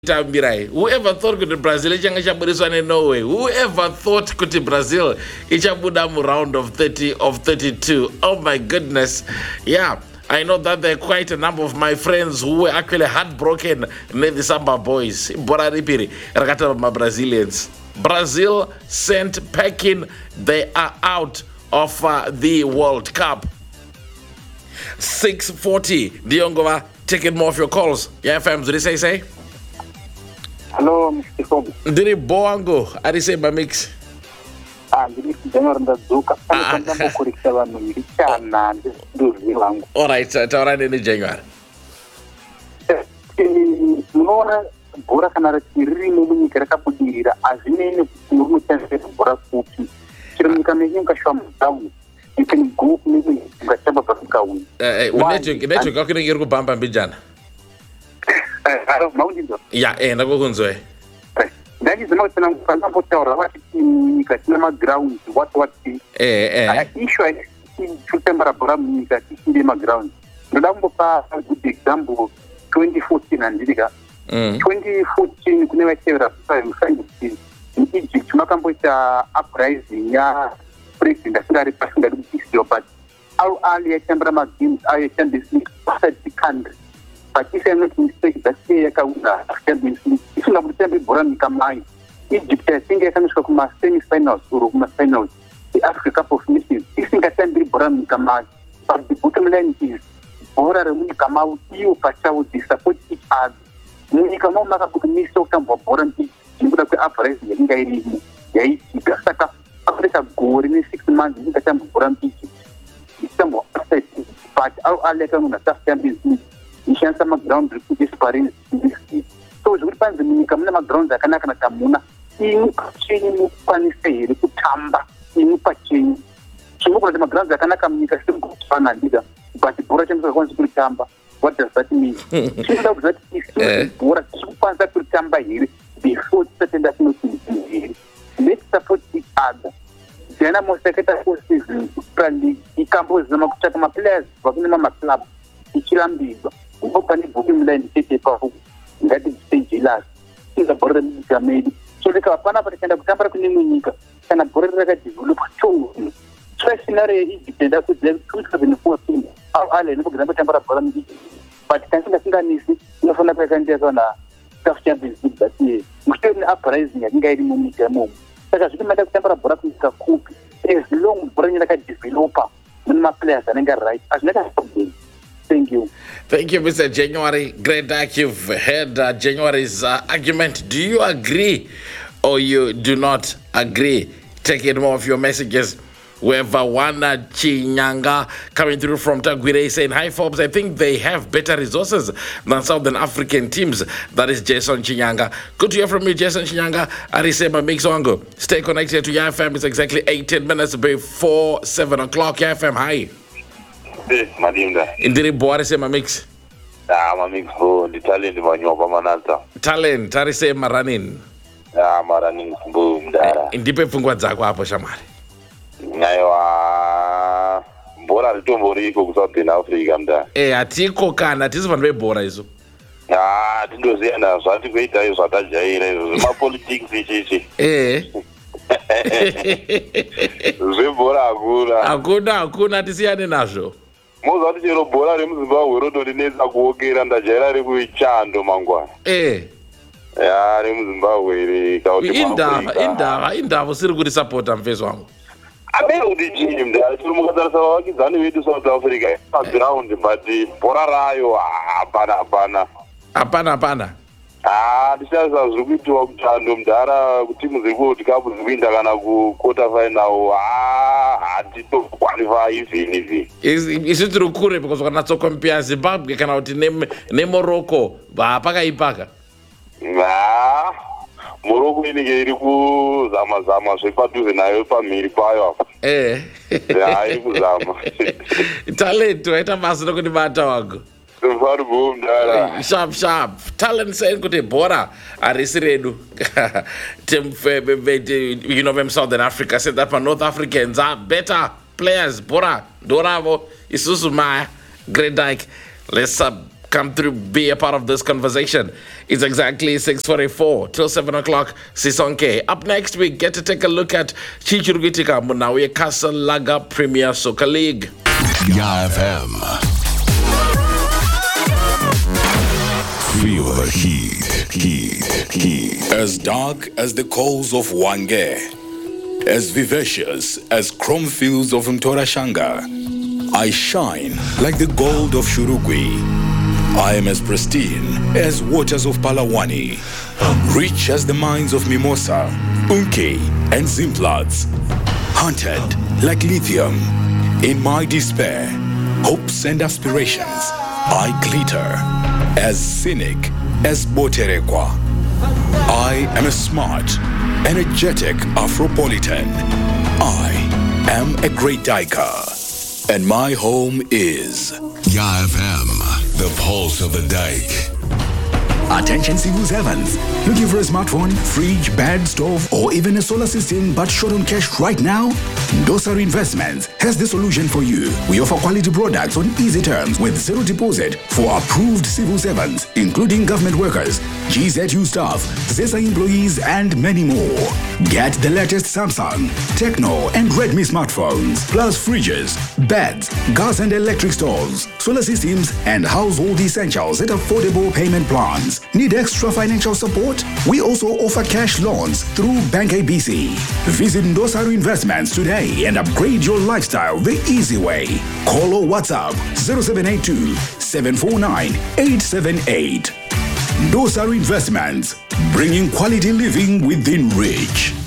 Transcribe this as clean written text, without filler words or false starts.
Tambirai. Whoever thought kuti Brazil ichanga in Norway? Whoever thought kuti Brazil ichabuda mu round of 32? Oh my goodness. Yeah. I know that there are quite a number of my friends who were actually heartbroken with the Samba boys. Bora ripiri rakata ma Brazilians. Brazil sent packing. They are out of the World Cup. 6:40. Diongova, taking more of your calls. Yeah, fams, what do you say? Hello, Mr. Kobe. Ndiri boango, arisema mix. Ndiri January ndazuka pano mukurikisa vanhu ndichana ndiri wangu. All right, taurani ni January. Unoona bhora kana riri munyika rakabudirira azvinei kuti unotasira bhora kupi. Chero nyika menyika shoma down. You can go maybe ungatamba pafika win. Unecho kakune ngiri kubamba mbijana. Maulizo. Yeah, ndakukunzwe. Ndakizama kuti ndambotaura vati nyika tina maground what issue kutambara bhora munyika tisinde maground. Ndoda kumbopa good example 2014 handika. 2014 kune vachevera kuti Egypt makamboita uprising ya president asingari pasingari kutisiwa but all yachambira magames ayo Champions League outside the country. But if I'm not mistaken, that's the Champions League. If you have to bora nikamai, Egypt, I think I can show my semi-finals or my finals, the Africa Cup of Nations. If you can be bora nikamai, but the bottom line is bora nikamau, you pachau, they support each other. Nikamau makabuka miso kamba bora ni, you would have uprising, you think Gasaka, Africa go in 6 months, you can bora Egypt. It's somewhat upset, but our Alekam Champions League. Ishansa ground disappearing. So it depends on the Kamana ground that can Kamuna. In Pachin, Panisay, Kutamba, in Pachin. So over the ground that can communicate Panadida, but the Borachans are going to Tamba. What does that mean? She knows that if you were super that will Tamba here before certain that nothing here. Let's support each other. Jana Mosaketa is friendly. He comes the Makutama players, Wakinama club. Ikilambiwa upani booking line papo ngati stage last iza bora mkamedi so leka hapana patakenda kutambara kune munyika kana bora rakadevelop chongo so scenario idipenda kuti 2014 ale nokugamba tambara bora mudiki but kanisa singanisi inofana kwakandia kana CAF Champions League basi muteni uprising yakinga iri munyika momo saka zvitomanda kutambara bora kunyika kupi as long bora nyaka developer muna players anenge right azvinaka problem. Thank you. Thank you, Mr. January. Great that you've heard January's argument. Do you agree or you do not agree? Taking more of your messages. We have Wana Chinyanga coming through from Tagwire saying, hi, Forbes. I think they have better resources than Southern African teams. That is Jason Chinyanga. Good to hear from you, Jason Chinyanga. Arisema Mixwango. Stay connected to YFM. It's exactly 18 minutes before 7 o'clock. YFM, hi. Madimda. Indiri boare sema mix. Mix ho ndi talent manyoba manata. Talent arisema running. Running boom dara. Indipe pfungwa dzako hapo shamari. Naiwa bora ritombori iko ku South Africa mda. Atiko kana tisi vanhu vebhora izo. Tindoziyana zvati kuita izvo zvatajaira izvo ma politics ichichi. Zvebhora hakuna tisiyane nazvo. Moza kuti chero bhora remuZimbabwe rotorinetsa kuokera ndajaira rekuchando mangwana. RemuZimbabwe iri kauti indava usiri kurisapota mfezo wangu. Abero kuti chini mda tiri mukatarisa vakidzani vedu South Africa paground but bhora rayo hapana. Ndishaisa zviri kuitiwa kuchando mudhara kutimu dziri kuWorld Cup dziri kuinda kana kuquarter final hatitoqualify even isi tiri kure because ukanatsokompea Zimbabwe kana kuti neMorocco pakaipaka. Morocco inenge iri kuzama zvepadhuze nayo pamhiri payo apa. Iri kuzama. Talent waita basa rokuti bata wako. Sharp. Talent saying kuti bora arisi redu. You know, Southern Africa said that North Africans are better players. Bora, Doravo, Isuzu Maya, Great Dyke. Let's come through, be a part of this conversation. It's exactly 6:44 till 7 o'clock. Sisonke. Up next, we get to take a look at Chichirugitika Munawi Castle Laga Premier Soccer League. Ya FM. Feel the heat. As dark as the coals of Wange, as vivacious as chrome fields of Mtorashanga, I shine like the gold of Shurugwi. I am as pristine as waters of Palawani, rich as the mines of Mimosa, Unki, and Zimplats, hunted like lithium. In my despair, hopes and aspirations, I glitter as cynic as Boterekwa. I am a smart, energetic Afropolitan. I am a great Dyker, and my home is Ya FM, the pulse of the dike. Attention civil servants. Looking for a smartphone, fridge, bed, stove, or even a solar system but short on cash right now? Ndosari Investments has the solution for you. We offer quality products on easy terms with zero deposit for approved civil servants, including government workers, GZU staff, ZESA employees, and many more. Get the latest Samsung, Tecno, and Redmi smartphones, plus fridges, beds, gas and electric stoves, solar systems, and household essentials at affordable payment plans. Need extra financial support? We also offer cash loans through Bank ABC. Visit Ndosari Investments today and upgrade your lifestyle the easy way. Call or WhatsApp 0782 749 878. Ndosari Investments, bringing quality living within reach.